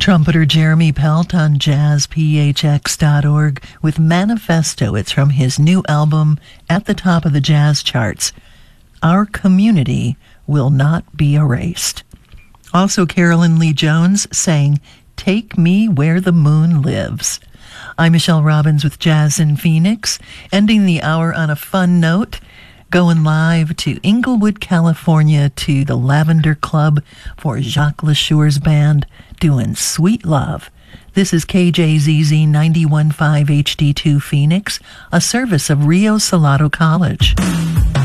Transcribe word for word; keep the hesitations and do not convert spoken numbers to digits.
Trumpeter Jeremy Pelt on jazz p h x dot org with Manifesto. It's from his new album at the top of the jazz charts. Our community will not be erased. Also, Carolyn Lee Jones saying, "Take me where the moon lives." I'm Michelle Robbins with Jazz in Phoenix, ending the hour on a fun note, going live to Inglewood, California, to the Lavender Club for Jacques LaSure's band doing Sweet Love. This is K J Z Z ninety-one point five H D two Phoenix, a service of Rio Salado College.